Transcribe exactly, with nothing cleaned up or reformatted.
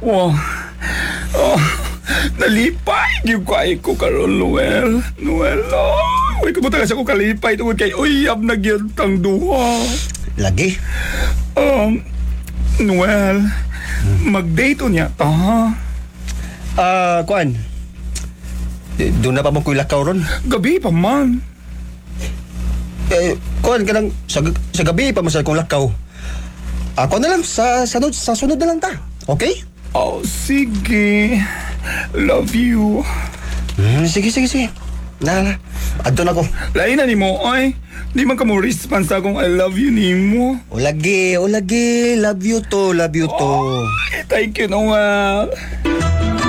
Wow. Oh, nalipay yung kay ko karon, Noel. Noel, oh. Uy, kabuta kasi ako kalipay tungkol kay uyab na gyud tang duha. Lagi? Um, Noel, mag-date niya ta, ha? Ah, kuan. Doon na pa mo kuy lakaw ron. Gabi pa man. Eh, kuan kanang sa, sa gabi pa masal kong lakaw. Ako na lang sa sunod sa sunod na lang ta. Okay? Oh, sige. Love you. Hmm, sige sige sige. Na na. Adto na ko. Lain na ni mo, ay. Di man ka mo response akong I love you ni mo. O lagi, o lagi. Love you to, love you to. Ay, thank you, Noel.